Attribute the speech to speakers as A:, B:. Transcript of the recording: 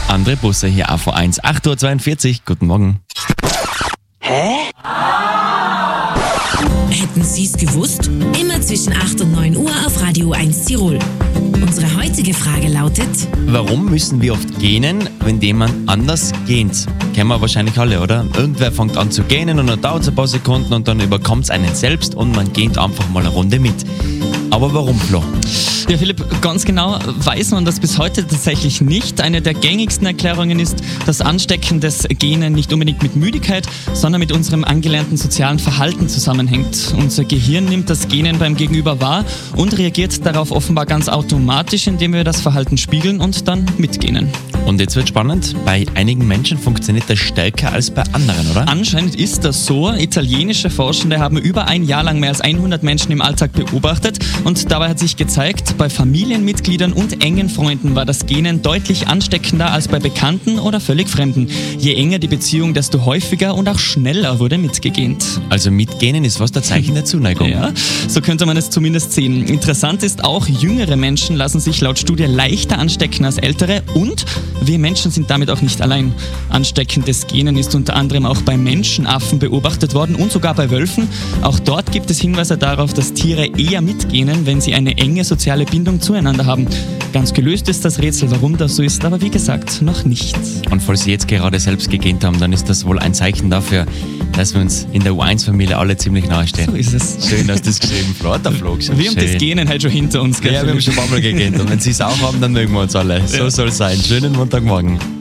A: André Busser hier, AV1, 8.42 Uhr. Guten Morgen.
B: Hätten Sie es gewusst? Immer zwischen 8 und 9 Uhr auf Radio 1 Tirol. Unsere heutige Frage lautet:
A: Warum müssen wir oft gähnen, wenn jemand anders gähnt? Kennen wir wahrscheinlich alle, oder? Irgendwer fängt an zu gähnen und dann dauert es ein paar Sekunden und dann überkommt es einen selbst und man gähnt einfach mal eine Runde mit. Aber warum, Flo?
C: Ja, Philipp, ganz genau weiß man das bis heute tatsächlich nicht. Eine der gängigsten Erklärungen ist, dass ansteckendes Gähnen nicht unbedingt mit Müdigkeit, sondern mit unserem angelernten sozialen Verhalten zusammenhängt. Unser Gehirn nimmt das Gähnen beim Gegenüber wahr und reagiert darauf offenbar ganz automatisch, indem wir das Verhalten spiegeln und dann mitgähnen.
A: Und jetzt wird spannend, bei einigen Menschen funktioniert das stärker als bei anderen, oder?
C: Anscheinend ist das so. Italienische Forschende haben über ein Jahr lang mehr als 100 Menschen im Alltag beobachtet und dabei hat sich gezeigt, bei Familienmitgliedern und engen Freunden war das Gähnen deutlich ansteckender als bei Bekannten oder völlig Fremden. Je enger die Beziehung, desto häufiger und auch schneller wurde mitgegähnt.
A: Also mitgähnen ist fast ein Zeichen der Zuneigung.
C: Ja, so könnte man es zumindest sehen. Interessant ist auch, jüngere Menschen lassen sich laut Studie leichter anstecken als ältere und wir Menschen sind damit auch nicht allein. Ansteckendes Gähnen ist unter anderem auch bei Menschenaffen beobachtet worden und sogar bei Wölfen. Auch dort gibt es Hinweise darauf, dass Tiere eher mitgähnen, wenn sie eine enge soziale Bindung zueinander haben. Ganz gelöst ist das Rätsel, warum das so ist, aber wie gesagt, noch nicht.
A: Und falls Sie jetzt gerade selbst gegähnt haben, dann ist das wohl ein Zeichen dafür, dass wir uns in der U1-Familie alle ziemlich nahe stehen.
C: So ist es.
A: Schön, dass du das geschrieben hast. Hat der Flo gesagt.
C: Wir haben das Gähnen halt schon hinter uns. Gell?
A: Ja, wir haben schon ein paar Mal gegähnt. Und wenn Sie es auch haben, dann mögen wir uns alle. So soll es sein. Schönen Montagmorgen.